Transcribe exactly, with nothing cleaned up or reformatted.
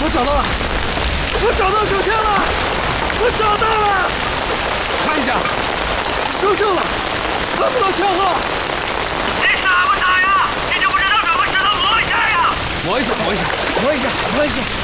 我找到了，我找到手枪了，我找到了，看一下，生锈了，看不到枪号。 你傻不傻呀？你就不知道怎么石头磨一下呀？ 磨一下，磨一下，磨一下，磨一下。